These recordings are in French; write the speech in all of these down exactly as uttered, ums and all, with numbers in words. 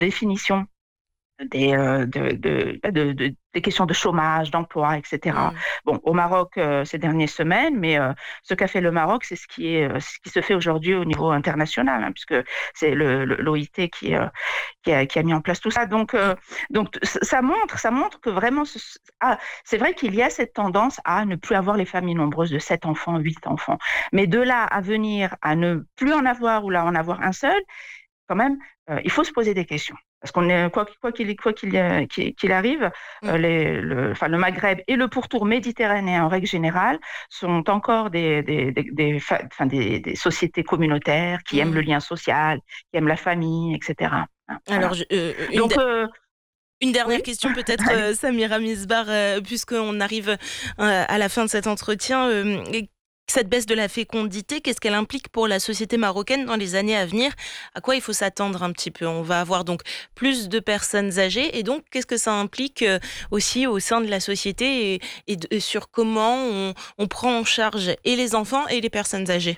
définition des, euh, de, de, de, de, des questions de chômage, d'emploi, et cetera. Mmh. Bon, au Maroc euh, ces dernières semaines, mais euh, ce qu'a fait le Maroc, c'est ce qui est, euh, ce qui se fait aujourd'hui au niveau international, hein, puisque c'est le, le, l'O I T qui, euh, qui, a, qui a mis en place tout ça. Donc, Mmh. euh, donc ça montre, ça montre que vraiment, ce, ah, c'est vrai qu'il y a cette tendance à ne plus avoir les familles nombreuses de sept enfants, huit enfants, mais de là à venir à ne plus en avoir ou là en avoir un seul, quand même, euh, il faut se poser des questions. Parce qu'on est, quoi, quoi qu'il, quoi qu'il, euh, qu'il, qu'il arrive, Mmh. euh, les, le, enfin, le Maghreb et le pourtour méditerranéen en règle générale sont encore des, des, des, des, enfin, des, des sociétés communautaires qui aiment le Mmh. lien social, qui aiment la famille, et cetera. Alors, Voilà. je, euh, une, Donc, de- euh, une dernière oui, question peut-être, allez. euh, Samira Misbar, euh, puisqu'on arrive euh, à la fin de cet entretien. euh, et cette baisse de la fécondité, qu'est-ce qu'elle implique pour la société marocaine dans les années à venir? À quoi il faut s'attendre un petit peu? On va avoir donc plus de personnes âgées, et donc qu'est-ce que ça implique euh, aussi au sein de la société, et, et de- et sur comment on, on prend en charge et les enfants et les personnes âgées?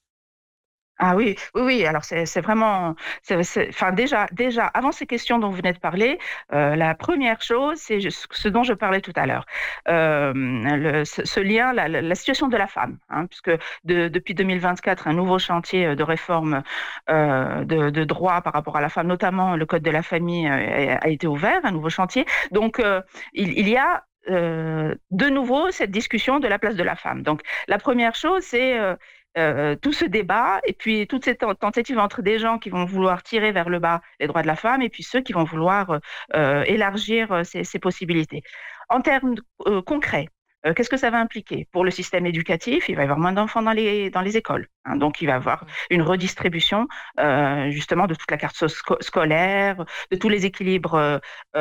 Ah oui, oui, oui. Alors c'est c'est vraiment, c'est, c'est- enfin déjà, déjà avant ces questions dont vous venez de parler, euh, la première chose, c'est je- ce dont je parlais tout à l'heure, Euh, le- ce, ce lien, la, la- la situation de la femme, hein, puisque de- depuis deux mille vingt-quatre, un nouveau chantier de réforme euh, de, de droit par rapport à la femme, notamment le code de la famille, euh, a été ouvert, un nouveau chantier. Donc euh, il, il y a euh, de nouveau cette discussion de la place de la femme. Donc la première chose, c'est euh, euh, tout ce débat et puis toutes ces tentatives entre des gens qui vont vouloir tirer vers le bas les droits de la femme et puis ceux qui vont vouloir euh, élargir euh, ces, ces possibilités. En termes euh, concrets, euh, qu'est-ce que ça va impliquer? Pour le système éducatif, il va y avoir moins d'enfants dans les, dans les écoles. Hein, donc, il va y avoir une redistribution euh, justement de toute la carte sco- scolaire, de tous les équilibres euh,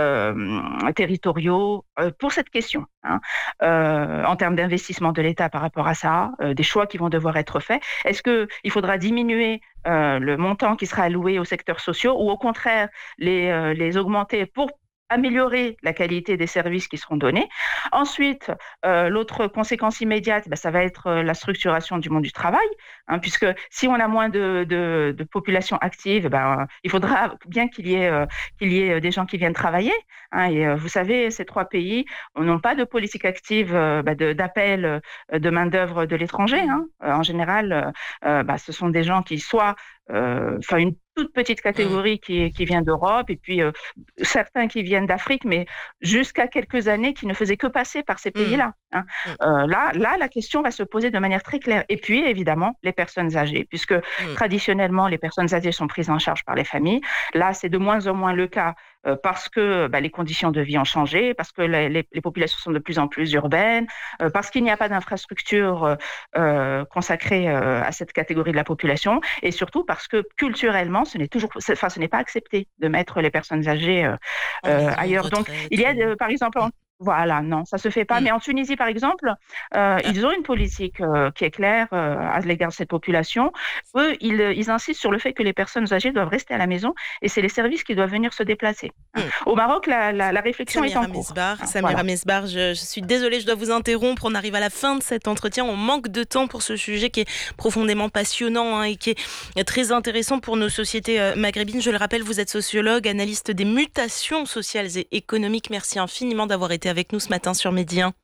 euh, territoriaux euh, pour cette question. Hein. Euh, en termes d'investissement de l'État par rapport à ça, euh, des choix qui vont devoir être faits. Est-ce qu'il faudra diminuer euh, le montant qui sera alloué aux secteurs sociaux ou au contraire les, euh, les augmenter pour améliorer la qualité des services qui seront donnés. Ensuite, euh, l'autre conséquence immédiate, ben, ça va être euh, la structuration du monde du travail, hein, puisque si on a moins de, de, de population active, ben, il faudra bien qu'il y ait, euh, qu'il y ait des gens qui viennent travailler. Hein, et euh, vous savez, ces trois pays n'ont pas de politique active euh, ben, de, d'appel euh, de main-d'œuvre de l'étranger. Hein. Euh, en général, euh, ben, ce sont des gens qui soit, enfin, euh, une toute petite Mmh. catégorie qui, qui vient d'Europe et puis euh, certains qui viennent d'Afrique, mais jusqu'à quelques années qui ne faisaient que passer par ces Mmh. pays-là. Hein. Mmh. Euh, là, là, la question va se poser de manière très claire. Et puis, évidemment, les personnes âgées, puisque Mmh. traditionnellement, les personnes âgées sont prises en charge par les familles. Là, c'est de moins en moins le cas euh, parce que bah, les conditions de vie ont changé, parce que les, les, les populations sont de plus en plus urbaines, euh, parce qu'il n'y a pas d'infrastructure euh, consacrée euh, à cette catégorie de la population, et surtout parce que culturellement, ce n'est toujours, enfin, ce n'est pas accepté de mettre les personnes âgées euh, En euh, maison de ailleurs. Donc, il retraite y a, ou... euh, par exemple, Mmh. en voilà, non, ça se fait pas. Mmh. Mais en Tunisie, par exemple, euh, Ah, ils ont une politique euh, qui est claire euh, à l'égard de cette population. Eux, ils, ils insistent sur le fait que les personnes âgées doivent rester à la maison et c'est les services qui doivent venir se déplacer. Hein. mmh. Au Maroc, la, la, la réflexion est en Samira cours. Mesbar, Hein, Samira voilà. Mesbar, je, je suis désolée, je dois vous interrompre. On arrive à la fin de cet entretien. On manque de temps pour ce sujet qui est profondément passionnant, hein, et qui est très intéressant pour nos sociétés euh, maghrébines. Je le rappelle, vous êtes sociologue, analyste des mutations sociales et économiques. Merci infiniment d'avoir été avec nous ce matin sur Midi un.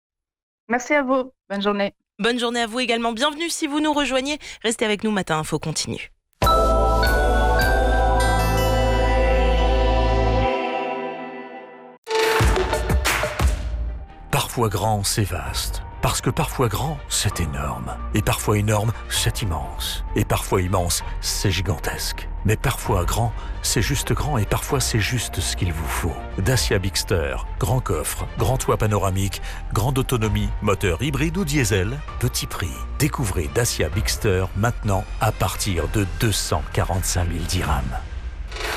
Merci à vous. Bonne journée. Bonne journée à vous également. Bienvenue si vous nous rejoignez. Restez avec nous, Matin Info continue. Parfois grand, c'est vaste. Parce que parfois grand, c'est énorme. Et parfois énorme, c'est immense. Et parfois immense, c'est gigantesque. Mais parfois grand, c'est juste grand et parfois c'est juste ce qu'il vous faut. Dacia Bigster, grand coffre, grand toit panoramique, grande autonomie, moteur hybride ou diesel, petit prix. Découvrez Dacia Bigster maintenant à partir de deux cent quarante-cinq mille dirhams.